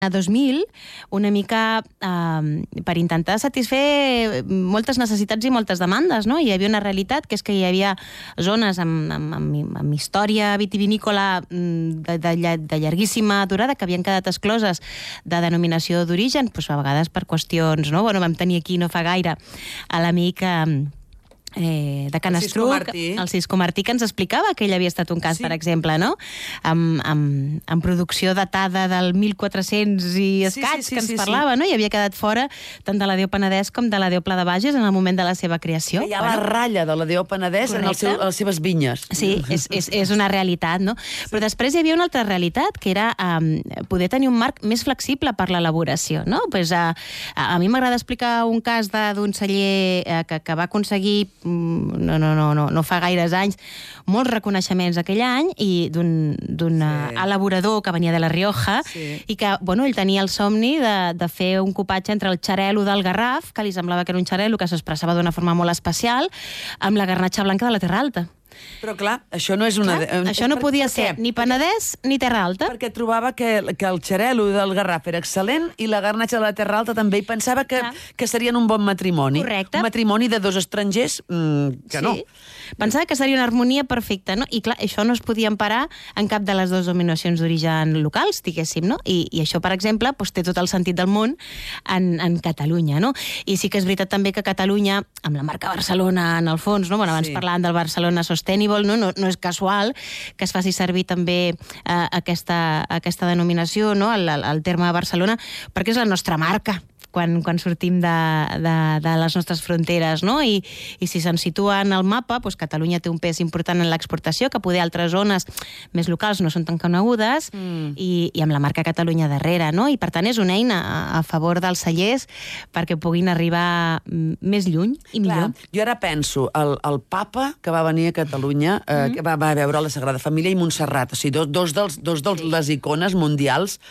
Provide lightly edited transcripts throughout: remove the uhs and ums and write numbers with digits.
a 2000, una mica per intentar satisfer moltes necessitats i moltes demandes, no? Hi havia una realitat, que és que hi havia zones amb història vitivinícola de llarguíssima durada que havien quedat excloses de denominació d'origen, doncs a vegades per qüestions, no? Bueno, vam tenir aquí no fa gaire a l'amic de Can Estruc, el Cisco Martí, que ens explicava que ell havia estat un cas, per exemple, no? Amb producció datada del 1400 i escaig, que ens parlava, no? I havia quedat fora tant de la Déu Penedès com de la Déu Pla de Bages en el moment de la seva creació. Hi ha la ratlla de la Déu Penedès en les seves vinyes. Sí, és una realitat, no? Però després hi havia una altra realitat, que era poder tenir un marc més flexible per l'elaboració, no? A mi m'agrada explicar un cas d'un celler que va aconseguir no fa gaires anys, molts reconeixements aquell any, i d'un elaborador que venia de La Rioja, i que, bueno, ell tenia el somni de fer un cupatge entre el xarel·lo del Garraf, que li semblava que era un xarel·lo que s'expressava d'una forma molt especial, amb la garnatxa blanca de la Terra Alta. Però clar, això no és una... Això no podia ser ni Penedès ni Terra Alta. Perquè trobava que el xarel·lo del Garraf era excel·lent i la garnatxa de la Terra Alta també, i pensava que serien un bon matrimoni. Correcte. Un matrimoni de dos estrangers que no. Pensava que seria una harmonia perfecta, no? I clar, això no es podia emparar en cap de les dues denominacions d'origen locals, diguéssim, no? I això, per exemple, té tot el sentit del món en Catalunya, no? I sí que és veritat també que Catalunya, amb la marca Barcelona en el fons, no? Bueno, abans parlàvem del Barcelona Sustainable, no és casual que es faci servir també aquesta denominació, no? El terme Barcelona, perquè és la nostra marca quan sortim de les nostres fronteres, no? I si se'n situa en el mapa, doncs Catalunya té un pes important en l'exportació, que poder altres zones més locals no són tan conegudes, i amb la marca Catalunya darrere, no? I per tant és una eina a favor dels cellers perquè puguin arribar més lluny i millor. Jo ara penso, el papa que va venir a Catalunya, que va veure la Sagrada Família i Montserrat, o sigui, dos de les icones mundials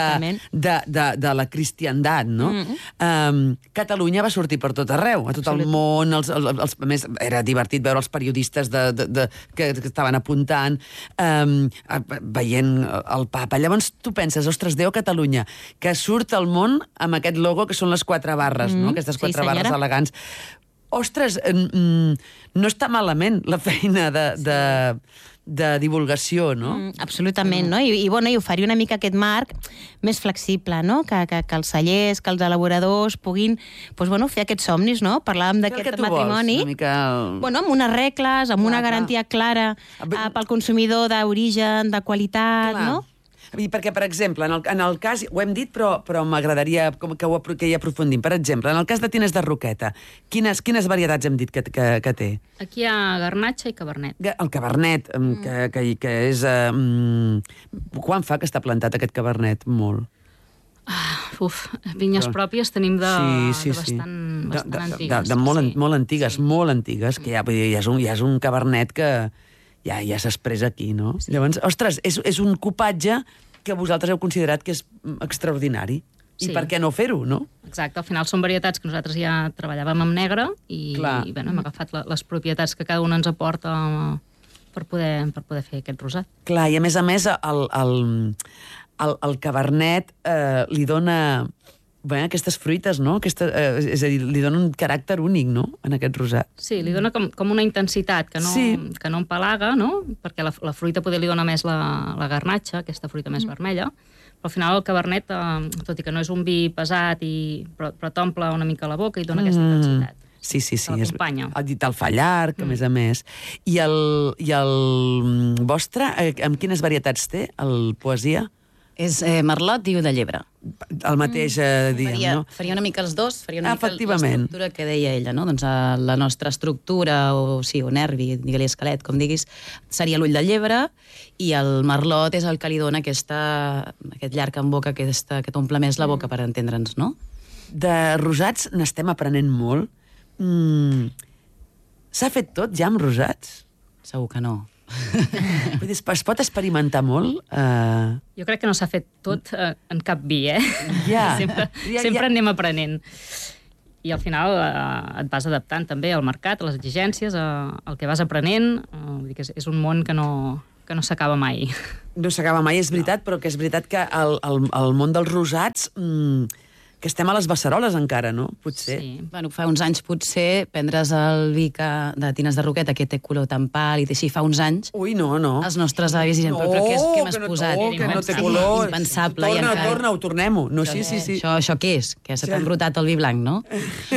de la cristiandat, no? Catalunya va sortir per tot arreu, a tot el món, a més, era divertit veure els periodistes que estaven apuntant, veient el papa. Llavors tu penses, ostres, Déu Catalunya, que surt al món amb aquest logo que són les 4 barres, no? Aquestes 4 barres elegants. Ostres, no està malament la feina de divulgació, no? Absolutament, no? I oferir una mica aquest marc més flexible, no? Que els cellers, que els elaboradors puguin fer aquests somnis, no? Parlàvem d'aquest matrimoni. Amb unes regles, amb una garantia clara pel consumidor d'origen, de qualitat, no? Perquè, per exemple, en el cas, ho hem dit, però m'agradaria que hi aprofundim. Per exemple, en el cas de Tines de Roqueta, quines varietats hem dit que té? Aquí hi ha garnatxa i cabernet. El cabernet, que és... Quan fa que està plantat aquest cabernet? Molt. Vinyes pròpies tenim de bastant antigues. Molt antigues, que ja és un cabernet que ja s'expressa aquí, no? Llavors, ostres, és un cupatge que vosaltres heu considerat que és extraordinari. I per què no fer-ho, no? Exacte, al final són varietats que nosaltres ja treballàvem amb negre i hem agafat les propietats que cada una ens aporta per poder fer aquest rosat. Clar, i a més, el cabernet li dona aquestes fruites, no? És a dir, li dona un caràcter únic, no?, en aquest rosat. Sí, li dona com una intensitat que no empalaga, no? Perquè la fruita poder li dona més la garnatxa, aquesta fruita més vermella, però al final el cabernet, tot i que no és un vi pesat, però t'omple una mica la boca i dona aquesta intensitat. Sí. El dit el fa llarg, a més. I el vostre, amb quines varietats té, el Poesia? És merlot i de llebre. El mateix, diguem, no? Faria una mica els dos, faria una mica l'estructura que deia ella, no? Doncs la nostra estructura, o nervi, digue-li esquelet, com diguis, seria l'ull de llebre, i el merlot és el que li dona aquest llarg en boca, que t'omple més la boca, per entendre'ns, no? De rosats n'estem aprenent molt. S'ha fet tot ja amb rosats? Segur que no. Es pot experimentar molt? Jo crec que no s'ha fet tot en cap vi, Sempre anem aprenent. I al final et vas adaptant també al mercat, a les exigències, al que vas aprenent. És un món que no que no s'acaba mai. No s'acaba mai, és veritat, però que és veritat que el món dels rosats... que estem a les beceroles encara, no? Potser. Sí. Bueno, fa uns anys potser prendre's el vi de tines de roqueta, que té color tan pàl·lid, així, fa uns anys... Ui, no. Els nostres avis dirien, però què m'has posat? Que no té color. Impensable. Torna-ho, tornem-ho. No, sí. Això què és? Que s'ha embrutat el vi blanc, no?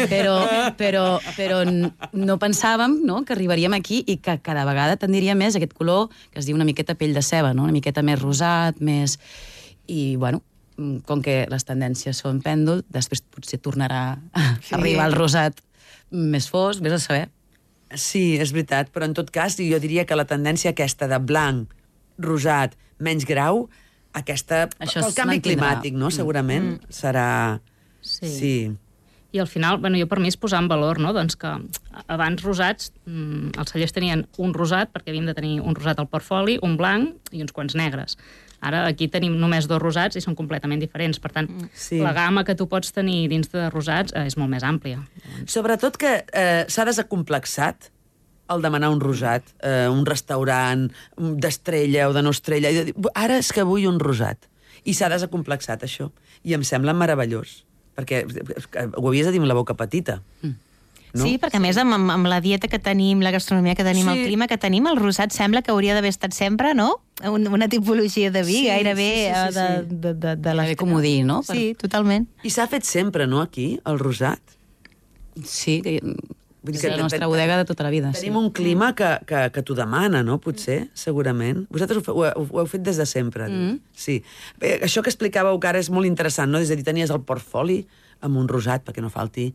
Però no pensàvem, no?, que arribaríem aquí i que cada vegada tendria més aquest color que es diu una miqueta pell de ceba, no? Una miqueta més rosat, més... I, bueno, com que les tendències són pèndol, després potser tornarà a arribar al rosat més fosc, vés a saber. Sí, és veritat, però en tot cas jo diria que la tendència aquesta de blanc, rosat, menys grau, aquesta, el canvi climàtic, no?, segurament, serà... Sí. I al final, jo per mi és posar en valor, no?, doncs que abans rosats, els cellers tenien un rosat, perquè havíem de tenir un rosat al portfoli, un blanc i uns quants negres. Ara aquí tenim només 2 rosats i són completament diferents. Per tant, la gamma que tu pots tenir dins de rosats és molt més àmplia. Sobretot que s'ha desacomplexat el demanar un rosat, un restaurant d'estrella o de no estrella. Ara és que vull un rosat. I s'ha desacomplexat, això. I em sembla meravellós. Perquè ho havies de dir amb la boca petita. No? Sí, perquè a més amb la dieta que tenim, la gastronomia que tenim, el clima que tenim, el rosat sembla que hauria d'haver estat sempre, no? Una tipologia de vi gairebé de la comodí, no? Sí, totalment. I s'ha fet sempre, no, aquí, el rosat? Sí, és la nostra bodega de tota la vida. Tenim un clima que t'ho demana, no? Potser, segurament. Vosaltres ho heu fet des de sempre. Sí. Això que explicàveu que ara és molt interessant, no? És a dir, tenies el portfoli amb un rosat, perquè no falti...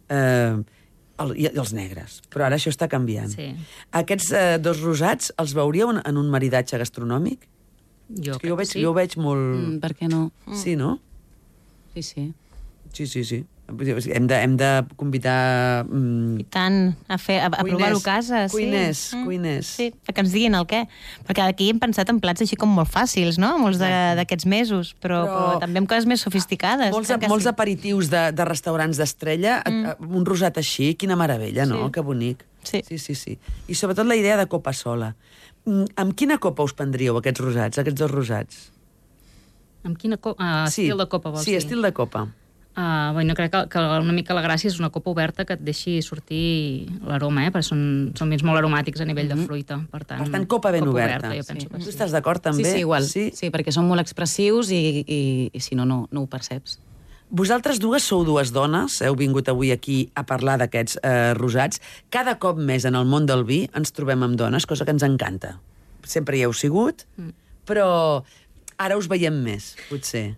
i els negres. Però ara això està canviant. Sí. Aquests 2 rosats els veuríeu en un maridatge gastronòmic? Jo ho veig molt... Per què no? Sí, no? Sí. Sí. Hem de convidar... I tant, a provar-ho a casa. Cuiners. Sí, que ens diguin el què. Perquè aquí hem pensat en plats així com molt fàcils, no? Molts d'aquests mesos, però també amb coses més sofisticades. Molts aperitius de restaurants d'estrella, un rosat així, quina meravella, no? Que bonic. Sí. I sobretot la idea de copa sola. Amb quina copa us prendríeu aquests rosats, aquests 2 rosats? Amb quina copa? Estil de copa, vols dir? Sí, estil de copa. Crec que una mica la gràcia és una copa oberta que et deixi sortir l'aroma, perquè són vins molt aromàtics a nivell de fruita. Per tant, copa ben oberta. Jo penso que Tu estàs d'acord també? Sí, igual. Sí, perquè són molt expressius i si no ho perceps. Vosaltres dues sou 2 dones, heu vingut avui aquí a parlar d'aquests rosats. Cada cop més en el món del vi ens trobem amb dones, cosa que ens encanta. Sempre hi heu sigut, però ara us veiem més, potser.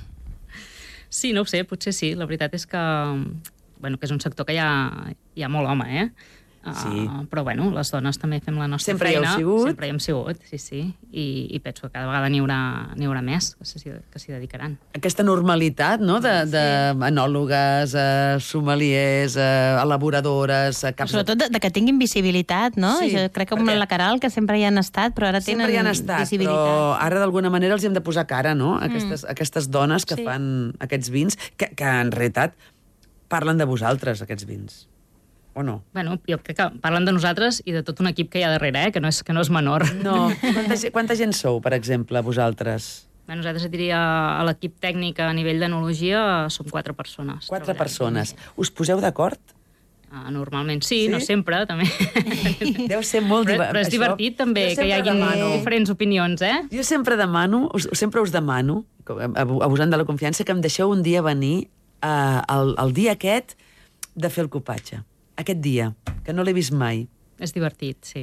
Sí, no ho sé, potser sí. La veritat és que és un sector que hi ha molt home, Sí. Però les dones també fem la nostra feina. Sempre hi hem sigut, sí. I penso que cada vegada n'hi haurà més que s'hi dedicaran. Aquesta normalitat, no?, d'enòlogues, sommeliers, elaboradores... Sobretot de que tinguin visibilitat, no? Sí, jo crec que amb la Caral, que sempre hi han estat, però ara tenen visibilitat. Però ara d'alguna manera els hi hem de posar cara, no?, aquestes dones que fan aquests vins, que en realitat parlen de vosaltres, aquests vins. O no? Jo crec que parlen de nosaltres i de tot un equip que hi ha darrere, que no és menor. No. Quanta gent sou, per exemple, vosaltres? Nosaltres diria a l'equip tècnic a nivell d'enologia som 4 persones. 4 persones. Us poseu d'acord? Normalment sí, no sempre, també. Deu ser molt divertit. Però és divertit també que hi hagi diferents opinions, Jo sempre us demano, abusant de la confiança, que em deixeu un dia venir el dia aquest de fer el copatge. Aquest dia, que no l'he vist mai. És divertit, sí.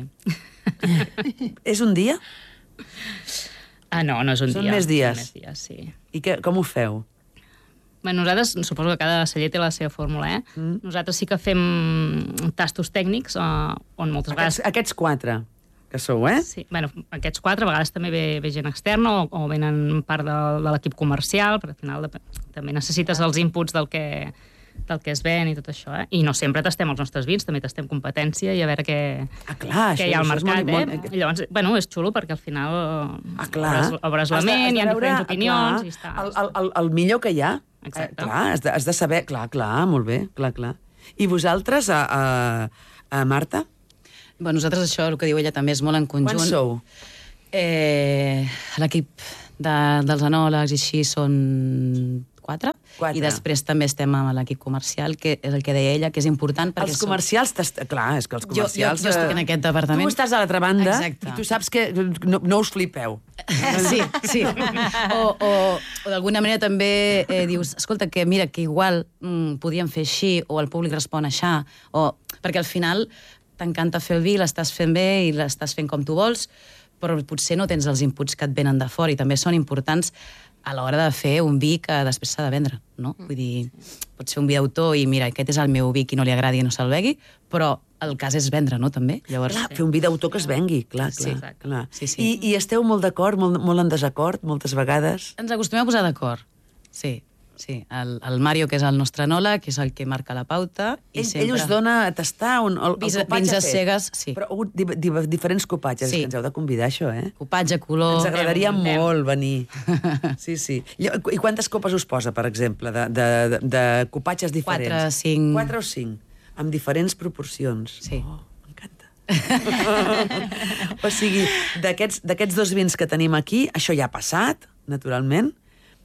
És un dia? No és un dia. Són més dies? Són més dies, sí. I com ho feu? Nosaltres, suposo que cada celler té la seva fórmula, Nosaltres sí que fem tastos tècnics on moltes vegades... Aquests 4 que sou, Sí, aquests 4 a vegades també ve gent externa o venen part de l'equip comercial, perquè al final també necessites els inputs del que es ven i tot això, I no sempre tastem els nostres vins, també tastem competència i a veure què hi ha al mercat, I llavors, és xulo perquè al final obres la ment, hi ha diferents opinions i està... El millor que hi ha. Exacte. Has de saber, clar, molt bé, clar. I vosaltres, a Marta? Nosaltres això, el que diu ella, també és molt en conjunt. Quants sou? L'equip dels enòlegs i així són 4. I després també estem amb l'equip comercial, que és el que deia ella, que és important. Els comercials, clar, és que els comercials... Jo estic en aquest departament. Tu estàs a l'altra banda i tu saps que no us flipeu. Sí. O d'alguna manera també dius, escolta, que mira, que igual podíem fer així, o el públic respon així, perquè al final t'encanta fer el vi, l'estàs fent bé i l'estàs fent com tu vols, però potser no tens els inputs que et venen de fora i també són importants a l'hora de fer un vi que després s'ha de vendre, no? Vull dir, pot ser un vi d'autor i mira, aquest és el meu vi, qui no li agradi i no se'l begui, però el cas és vendre, no, també? Llavors, clar, fer un vi d'autor que es vengui, clar. Sí. I esteu molt d'acord, molt en desacord, moltes vegades? Ens acostumem a posar d'acord, sí. El Mario, que és el nostre enòleg, que és el que marca la pauta. Ell us dona a tastar el copatge vins a cegues, sí. Però diferents copatges, és que ens heu de convidar, això, Copatge, color... Ens agradaria molt venir. Sí. I quantes copes us posa, per exemple, de copatges diferents? 4 o 5. 4 o 5, amb diferents proporcions. Sí. M'encanta. O sigui, d'aquests 2 vins que tenim aquí, això ja ha passat, naturalment,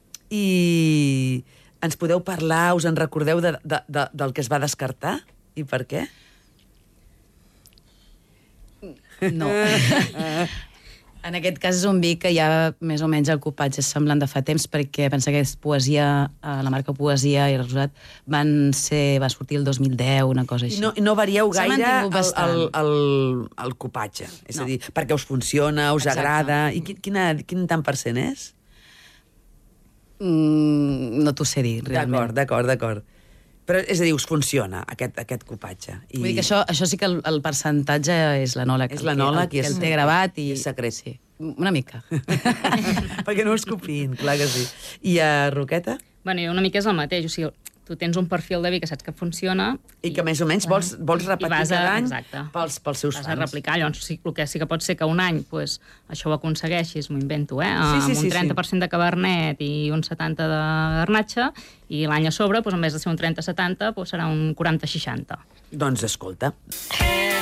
i ens podeu parlar, us en recordeu del que es va descartar? I per què? No. En aquest cas és un vi que ja més o menys el copatge és semblant de fa temps, perquè pensa que és poesia, la marca Poesia i Rosat va sortir el 2010, una cosa així. I no varieu gaire el copatge? És a dir, perquè us funciona, us agrada... I quin tant % és? No t'ho sé dir, realment. D'acord. Però, és a dir, us funciona, aquest copatge. Vull dir que això sí que el percentatge és l'enòleg. És l'enòleg que el té gravat i... És secret. Sí, una mica. Perquè no us copiïn, clar que sí. I a Roqueta? Bueno, una mica és el mateix, o sigui, tu tens un perfil de vi que saps que funciona... I que més o menys vols repetir cada any pels seus fans. Vas a replicar, llavors el que sí que pot ser que un any això ho aconsegueixis, m'ho invento, amb un 30% de cabernet i un 70% de garnatxa, i l'any a sobre, en vez de ser un 30-70, serà un 40-60. Doncs escolta...